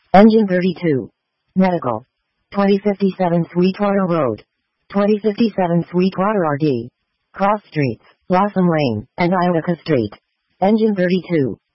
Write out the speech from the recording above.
Engine 32. Medical. 2057 Sweetwater Road. 2057 Sweetwater RD. Cross Streets, Blossom Lane, and Iowaka Street. Engine 32.